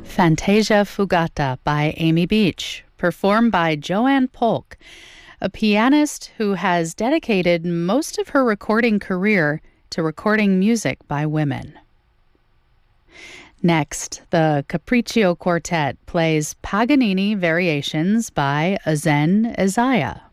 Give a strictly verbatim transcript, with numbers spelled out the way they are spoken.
Fantasia Fugata by Amy Beach, performed by Joanne Polk, a pianist who has dedicated most of her recording career to recording music by women. Next, the Capriccio Quartet plays Paganini Variations by Azen Isaiah.